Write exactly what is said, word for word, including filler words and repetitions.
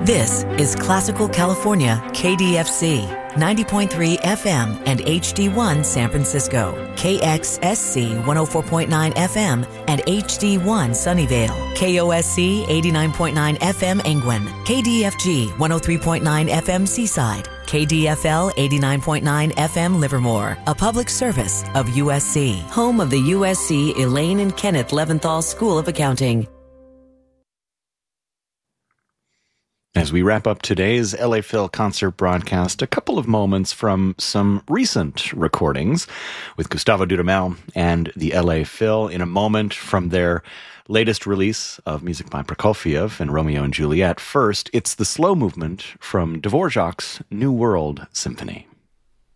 This is Classical California, K D F C, ninety point three F M and H D one San Francisco, K X S C one oh four point nine F M and H D one Sunnyvale, K O S C eighty-nine point nine F M Angwin, K D F G one oh three point nine F M Seaside, K D F L eighty-nine point nine F M Livermore, a public service of U S C, home of the U S C Elaine and Kenneth Leventhal School of Accounting. As we wrap up today's L A Phil concert broadcast, a couple of moments from some recent recordings with Gustavo Dudamel and the L A Phil in a moment from their latest release of music by Prokofiev and Romeo and Juliet. First, it's the slow movement from Dvorak's New World Symphony.